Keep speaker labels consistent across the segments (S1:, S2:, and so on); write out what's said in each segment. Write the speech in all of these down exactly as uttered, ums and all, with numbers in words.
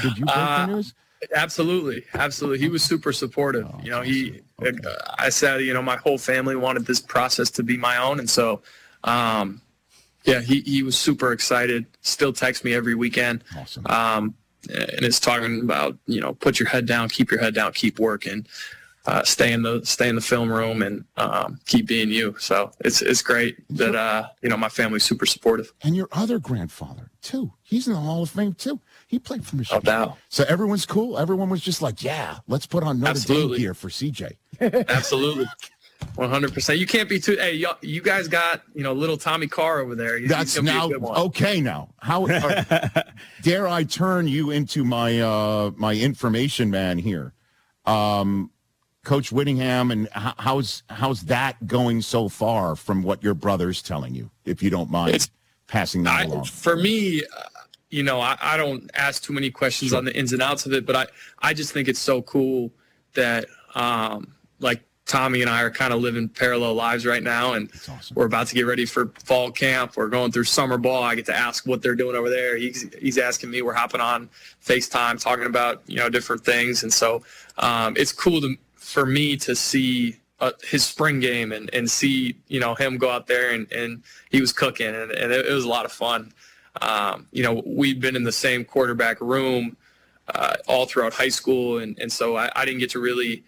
S1: Did you break
S2: Uh,
S1: the news?
S2: Absolutely. Absolutely. He was super supportive.
S1: Oh,
S2: you know, he,
S1: okay.
S2: uh, I said, you know, my whole family wanted this process to be my own. And so, um, yeah, he, he was super excited, still texts me every weekend.
S1: Awesome.
S2: Um, and is talking about, you know, put your head down, keep your head down, keep working, uh, stay in the, stay in the film room and, um, keep being you. So it's, it's great that, uh, you know, my family's super supportive.
S1: And your other grandfather, too. He's in the Hall of Fame, too. He played for Michigan.
S2: No doubt.
S1: So everyone's cool. Everyone was just like, yeah, let's put on Notre
S2: Absolutely.
S1: Dame gear for C J.
S2: Absolutely. one hundred percent. You can't be too, hey, y'all, you guys got, you know, little Tommy Carr over there. He's,
S1: That's
S2: he's gonna
S1: now
S2: be a good one.
S1: okay. Now, how uh, dare I turn you into my uh, my information man here, um, Coach Whittingham, and h- how's how's that going so far from what your brother's telling you? If you don't mind
S2: It's-
S1: passing that
S2: I,
S1: along.
S2: for me, uh, you know, I, I don't ask too many questions
S1: Sure.
S2: on the ins and outs of it, but I, I just think it's so cool that, um, like, Tommy and I are kind of living parallel lives right now, and
S1: That's awesome.
S2: we're about to get ready for fall camp. We're going through summer ball. I get to ask what they're doing over there. He's he's asking me. We're hopping on FaceTime, talking about you know different things, and so um, it's cool to for me to see uh, his spring game and, and see you know him go out there and, and he was cooking, and, and it, it was a lot of fun. Um, you know, we've been in the same quarterback room uh, all throughout high school, and and so I, I didn't get to really.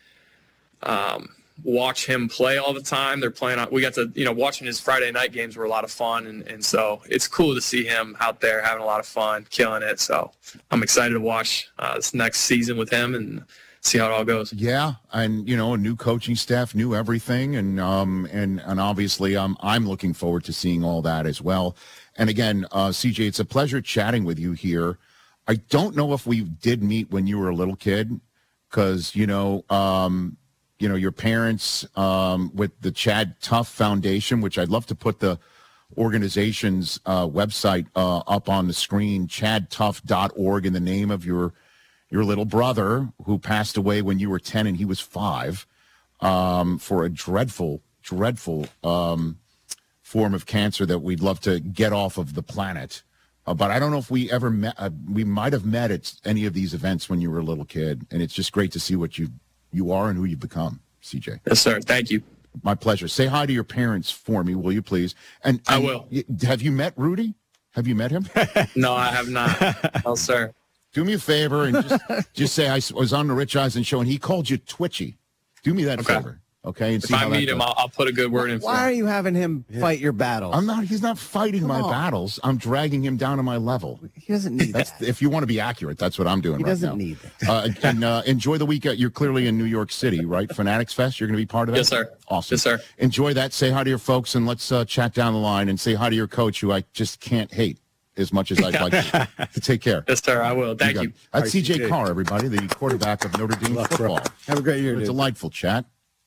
S2: Um, watch him play all the time. They're playing on, we got to, you know, watching his Friday night games were a lot of fun. And, and so it's cool to see him out there having a lot of fun, killing it. So I'm excited to watch uh, this next season with him and see how it all goes.
S1: Yeah, and you know, a new coaching staff, new everything, and um, and and obviously, um, I'm looking forward to seeing all that as well. And again, uh, C J, it's a pleasure chatting with you here. I don't know if we did meet when you were a little kid, because you know, um, you know, your parents um, with the Chad Tough Foundation, which I'd love to put the organization's uh, website uh, up on the screen, chad tough dot org, in the name of your your little brother who passed away when you were ten and he was five um, for a dreadful, dreadful um, form of cancer that we'd love to get off of the planet. Uh, but I don't know if we ever met. Uh, we might have met at any of these events when you were a little kid, and it's just great to see what you you are and who you've become, C J.
S2: Yes, sir. Thank you.
S1: My pleasure. Say hi to your parents for me, will you please? And,
S2: I
S1: and
S2: will.
S1: y- Have you met Rudy? Have you met him?
S2: No, I have not. No, sir.
S1: Do me a favor and just just say I s- was on the Rich Eisen show and he called you twitchy. Do me that
S2: Okay.
S1: favor, okay? And
S2: If
S1: see
S2: I
S1: how that
S2: meet him,
S1: goes.
S2: I'll, I'll put a good word in for
S3: Why are
S2: him.
S3: you having him fight your battles?
S1: I'm not. He's not fighting
S3: Come
S1: my
S3: on.
S1: battles. I'm dragging him down to my level.
S3: He doesn't need
S1: That's
S3: that.
S1: if you want to be accurate. That's what I'm doing
S3: He
S1: right
S3: doesn't
S1: now.
S3: need that.
S1: Uh, and uh, enjoy the weekend. You're clearly in New York City, right? Fanatics Fest. You're going to be part of that.
S2: Yes, sir.
S1: Awesome.
S2: Yes, sir.
S1: Enjoy that. Say hi to your folks, and let's uh, chat down the line. And say hi to your coach, who I just can't hate as much as I'd like to. Take care.
S2: Yes, sir. I will. Thank
S1: got
S2: you.
S1: it. That's
S4: right,
S1: C J
S4: C J.
S1: Carr, everybody, the quarterback of Notre Dame
S4: Luck, bro.
S1: football.
S3: Have a great year,
S1: A
S3: dude.
S1: delightful chat.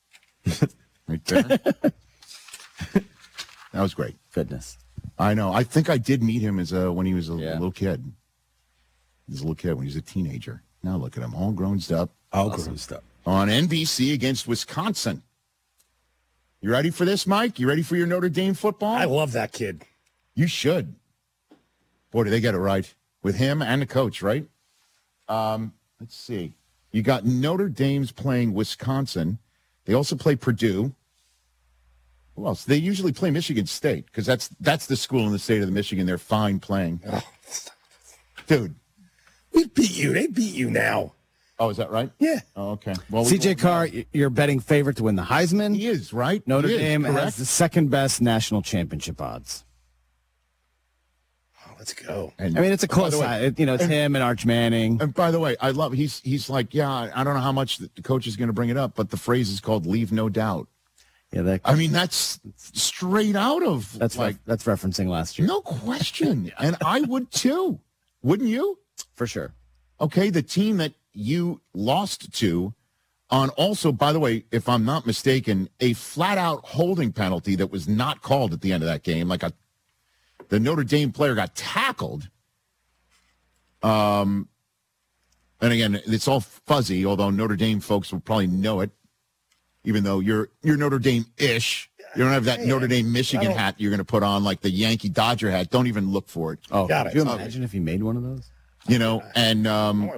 S1: Right there. That was great.
S3: Goodness.
S1: I know. I think I did meet him as a, when he was a
S3: Yeah.
S1: little kid. He was a little kid when he was a teenager. Now look at him, all grown up
S4: All grown stuff.
S1: on N B C against Wisconsin. You ready for this, Mike? You ready for your Notre Dame football?
S4: I love that kid.
S1: You should. Boy, do they get it right with him and the coach, right? Um, let's see. You got Notre Dame's playing Wisconsin. They also play Purdue. Who else? They usually play Michigan State because that's that's the school in the state of the Michigan. They're fine playing. Dude.
S4: We beat you. They beat you now.
S1: Oh, is that right?
S4: Yeah.
S1: Oh, okay. Well, we
S3: C J
S1: won't
S3: Carr,
S1: know.
S3: you're betting favorite to win the Heisman.
S1: He is, right?
S3: Notre
S1: He is,
S3: Dame has
S1: correct?
S3: the second best national championship odds.
S4: Oh, let's go.
S1: And,
S3: I mean, it's a
S1: by
S3: close
S1: the way-
S3: side. It- You know, it's
S1: and-
S3: him and Arch Manning.
S1: And by the way, I love he's he's like, yeah, I don't know how much the coach is going to bring it up, but the phrase is called "leave no doubt."
S3: Yeah, that,
S1: I mean, that's straight out of
S3: that's
S1: like,
S3: ref- that's referencing last year
S1: no question. And I would too, wouldn't you?
S3: for sure.
S1: Okay, the team that you lost to on also, by the way, if I'm not mistaken, a flat out holding penalty that was not called at the end of that game. Like a the Notre Dame player got tackled. Um, and again, it's all fuzzy, although Notre Dame folks will probably know it, even though you're you're Notre Dame-ish. You don't have that Notre Dame Michigan hat you're going to put on like the Yankee Dodger hat. Don't even look for it.
S3: Oh,
S4: Got
S3: could
S4: it.
S3: you imagine if he made one of those?
S1: You know, and um,